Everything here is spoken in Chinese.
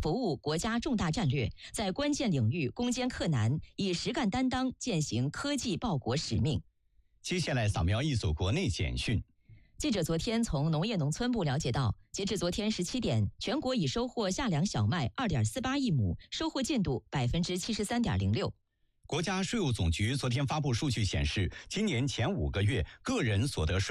服务国家重大战略，在关键领域攻坚克难，以实干担当践行科技报国使命。 接下来扫描一组国内简讯。 记者昨天从农业农村部了解到，截至昨天17点，全国已收获夏粮小麦2.48亿亩，收获进度73.06%。 国家税务总局昨天发布数据显示，今年前5个月个人所得税